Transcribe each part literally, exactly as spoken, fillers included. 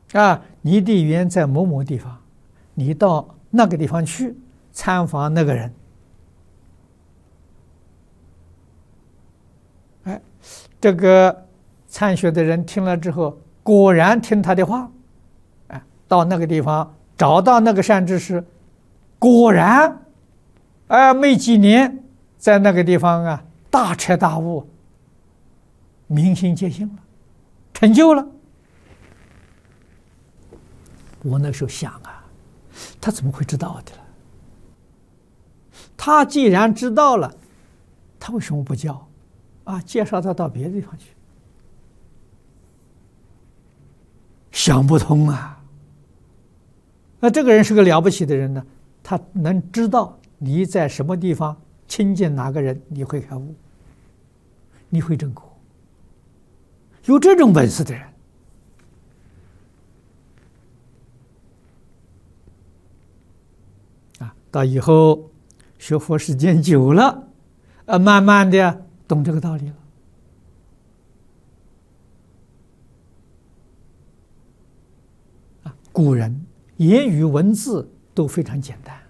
啊，你的缘在某某地方，你到那个地方去参访那个人，哎，这个参学的人听了之后，果然听他的话，哎，到那个地方找到那个善知识，果然，哎，没几年，在那个地方啊，大彻大悟，明心见性了，成就了。我那时候想啊，他怎么会知道的了？他既然知道了，他为什么不教啊？介绍他到别的地方去？想不通啊！那这个人是个了不起的人呢，他能知道你在什么地方亲近哪个人，你会开悟，你会证果，有这种本事的人。到以后学佛时间久了，呃，慢慢的懂这个道理了。啊，古人言语文字都非常简单，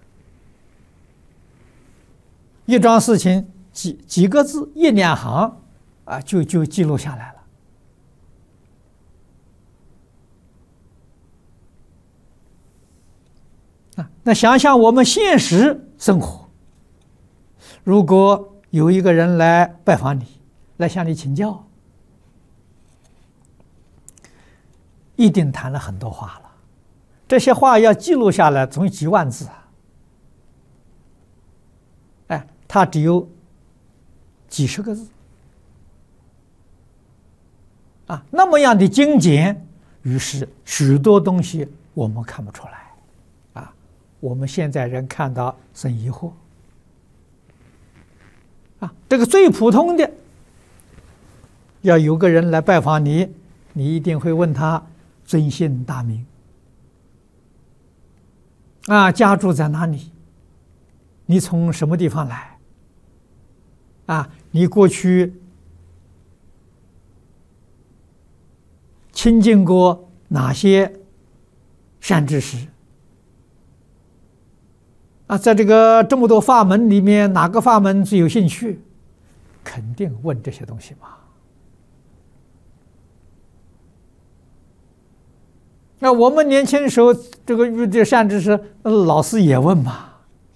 一桩事情几几个字一两行啊，就就记录下来了。那想想我们现实生活，如果有一个人来拜访你，来向你请教，一定谈了很多话了，这些话要记录下来，总有几万字啊！哎，他只有几十个字啊，那么样的精简，于是许多东西我们看不出来。我们现在人看到生疑惑啊，这个最普通的，要有个人来拜访你，你一定会问他尊姓大名啊，家住在哪里？你从什么地方来？啊，你过去亲近过哪些善知识？啊，在这个这么多法门里面，哪个法门最有兴趣？肯定问这些东西嘛。那我们年轻的时候，这个遇这善知识，老师也问嘛。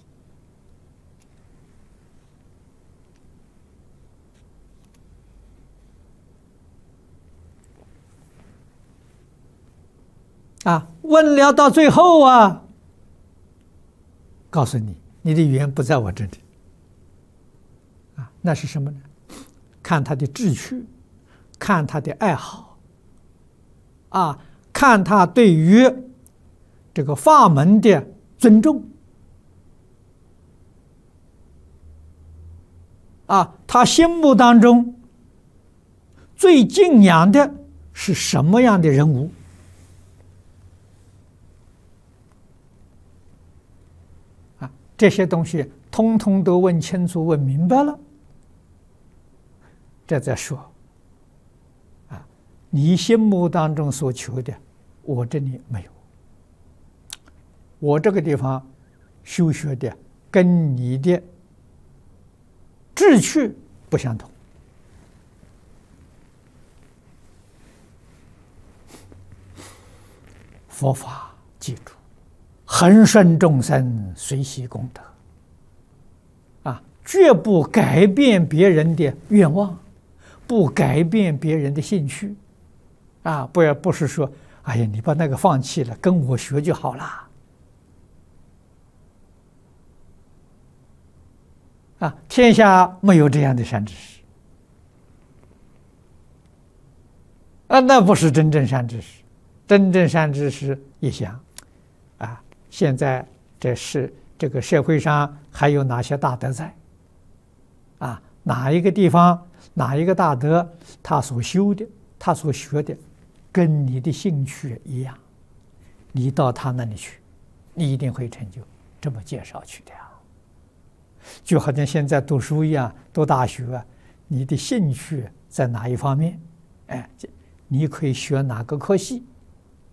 啊，问了到最后啊。告诉你，你的缘不在我这里，啊，那是什么呢？看他的志趣，看他的爱好，啊，看他对于这个法门的尊重，啊，他心目当中最敬仰的是什么样的人物？这些东西通通都问清楚、问明白了，这再说，啊，你心目当中所求的，我这里没有，我这个地方修学的跟你的志趣不相同。佛法记住。恒顺众生，随喜功德，啊，绝不改变别人的愿望，不改变别人的兴趣，啊，不要不是说，哎呀，你把那个放弃了，跟我学就好了，啊，天下没有这样的善知识，啊，那不是真正善知识，真正善知识一想，啊。现在这是这个社会上还有哪些大德在？啊，哪一个地方哪一个大德，他所修的，他所学的，跟你的兴趣一样，你到他那里去，你一定会成就。这么介绍去的呀，就好像现在读书一样，读大学啊，你的兴趣在哪一方面？哎，你可以学哪个科系？